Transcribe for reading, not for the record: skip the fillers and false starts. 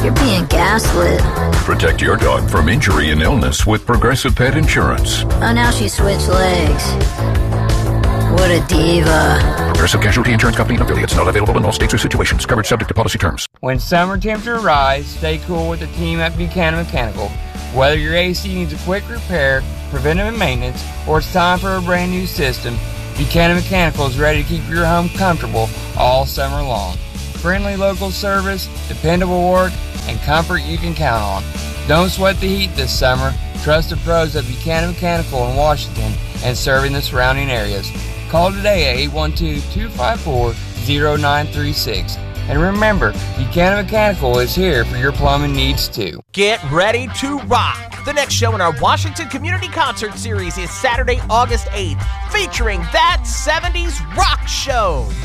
You're being gaslit. Protect your dog from injury and illness with Progressive Pet Insurance. Oh, now she switched legs. What a diva. Progressive Casualty Insurance Company and affiliates. Not available in all states or situations. Coverage subject to policy terms. When summer temperatures rise, stay cool with the team at Buchanan Mechanical. Whether your AC needs a quick repair, preventive maintenance, or it's time for a brand new system, Buchanan Mechanical is ready to keep your home comfortable all summer long. Friendly local service, dependable work, and comfort you can count on. Don't sweat the heat this summer. Trust the pros at Buchanan Mechanical in Washington and serving the surrounding areas. Call today at 812-254-0936. And remember, Buchanan Mechanical is here for your plumbing needs too. Get ready to rock! The next show in our Washington Community Concert Series is Saturday, August 8th, featuring That 70s Rock Show.